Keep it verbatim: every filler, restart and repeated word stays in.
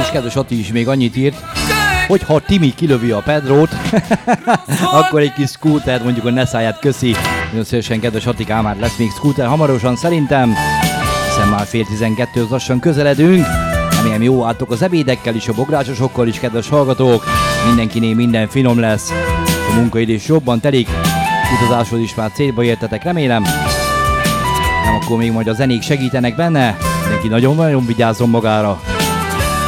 kedves Ati is még annyit írt, hogy ha Timi kilövi a Pedrót, akkor egy kis scooter, mondjuk a Nessáját köszi. Nagyon szívesen, kedves Atikám, már lesz még scooter hamarosan szerintem, hiszen már fél tizenkettőhöz lassan közeledünk. Remélem jó álltok az ebédekkel is, a bográcsosokkal is, kedves hallgatók. Mindenkinél minden finom lesz, a munkaidő is jobban telik, utazáshoz is már célba értetek, remélem. Nem, akkor még majd a zenék segítenek benne. Mindenki nagyon-nagyon vigyázzon magára.